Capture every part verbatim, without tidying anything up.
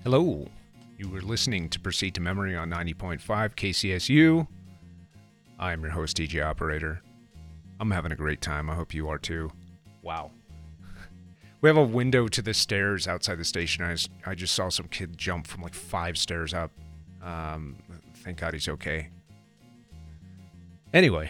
Hello, you were listening to Proceed to Memory on ninety point five K C S U. I'm your host, D J Operator. I'm having a great time. I hope you are too. Wow. We have a window to the stairs outside the station. I just, I just saw some kid jump from like five stairs up. Um, thank God he's okay. Anyway,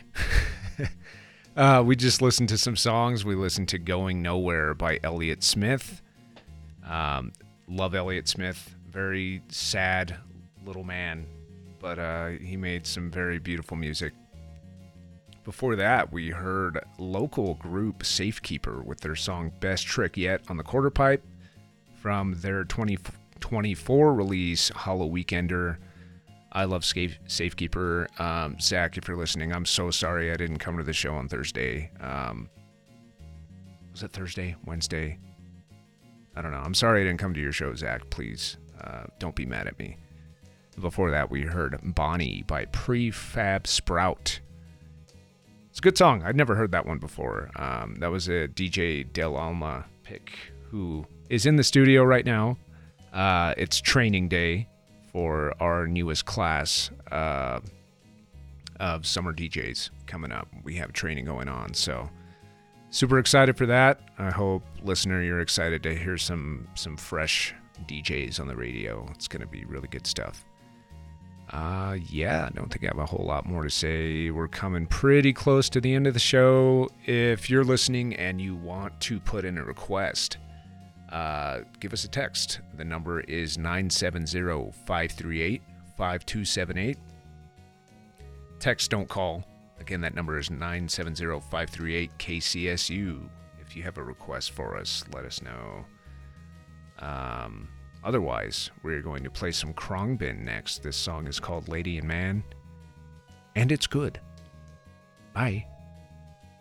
uh, we just listened to some songs. We listened to Going Nowhere by Elliott Smith. Um, love Elliott Smith. Very sad little man, but uh, he made some very beautiful music. Before that, we heard local group Safekeeper with their song Best Trick Yet on the quarter pipe from their twenty twenty-four release, Hollow Weekender. I love Safekeeper. Um, Zach, if you're listening, I'm so sorry I didn't come to the show on Thursday. Um, was it Thursday? Wednesday? I don't know. I'm sorry I didn't come to your show, Zach. Please uh, don't be mad at me. Before that, we heard Bonnie by Prefab Sprout. It's a good song. I'd never heard that one before. Um, that was a D J Del Alma pick who is in the studio right now. Uh, it's training day for our newest class uh, of summer D Js coming up. We have training going on, so super excited for that. I hope, listener, you're excited to hear some some fresh D Js on the radio. It's going to be really good stuff. Uh, yeah, I don't think I have a whole lot more to say. We're coming pretty close to the end of the show. If you're listening and you want to put in a request, uh, give us a text. The number is nine seven zero, five three eight, five two seven eight. Text, don't call. Again, that number is nine seven zero, five three eight, K C S U. If you have a request for us, let us know. Um... Otherwise, we're going to play some Khruangbin next. This song is called Lady and Man, and it's good. Bye.